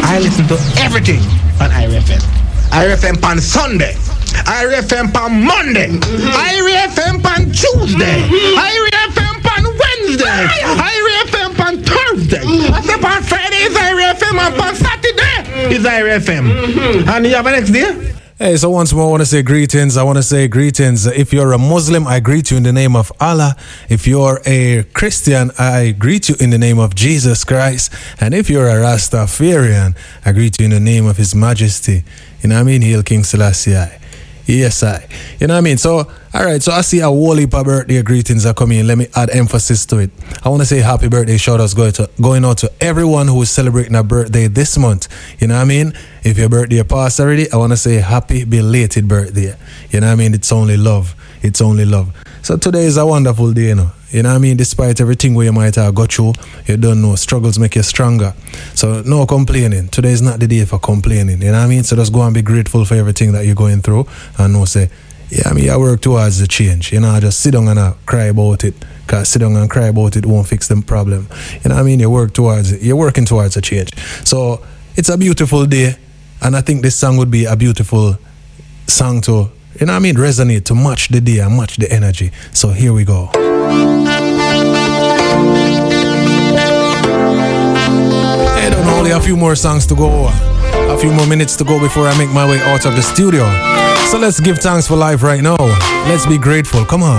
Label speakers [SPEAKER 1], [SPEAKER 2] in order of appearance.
[SPEAKER 1] I listen to everything on IRFM. IRFM on Sunday. IRFM on Monday. IRFM on Tuesday. IRFM on Wednesday. IRFM on Thursday. I say on Friday is IRFM and on Saturday is IRFM. And you have a next day?
[SPEAKER 2] Hey, so once more I want to say greetings. If you're a Muslim, I greet you in the name of Allah. If you're a Christian, I greet you in the name of Jesus Christ. And if you're a Rastafarian, I greet you in the name of His Majesty. You know what I mean? Hail King Selassie. Yes, I. You know what I mean? So, alright, so I see a whole heap of birthday greetings are coming in. Let me add emphasis to it. I want to say happy birthday shout outs going out to everyone who is celebrating a birthday this month. You know what I mean? If your birthday passed already, I want to say happy belated birthday. You know what I mean? It's only love. It's only love. So today is a wonderful day, you know. You know what I mean? Despite everything where you might have got through, you don't know. Struggles make you stronger. So no complaining. Today is not the day for complaining. You know what I mean? So just go and be grateful for everything that you're going through. And know, say, yeah, I mean, I work towards the change. You know, I just sit down and cry about it. Because sit down and cry about it won't fix the problem. You know what I mean? You work towards it. You're working towards a change. So it's a beautiful day. And I think this song would be a beautiful song to, you know what I mean, resonate, to match the day and match the energy. So here we go. Hey, don't know, only a few more songs to go. A few more minutes to go before I make my way out of the studio. So let's give thanks for life right now. Let's be grateful. Come on.